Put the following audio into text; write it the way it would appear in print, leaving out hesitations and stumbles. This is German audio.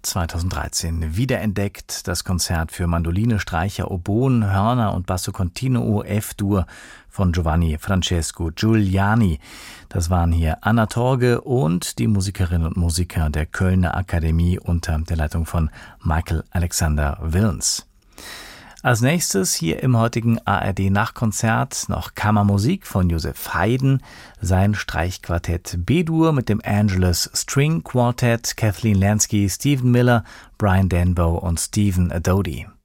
2013 wiederentdeckt, das Konzert für Mandoline, Streicher, Oboen, Hörner und Basso Continuo F-Dur von Giovanni Francesco Giuliani. Das waren hier Anna Torge und die Musikerinnen und Musiker der Kölner Akademie unter der Leitung von Michael Alexander Willens. Als nächstes hier im heutigen ARD-Nachkonzert noch Kammermusik von Josef Haydn, sein Streichquartett B-Dur mit dem Angelus String Quartet, Kathleen Lansky, Stephen Miller, Brian Denbo und Stephen Adodi.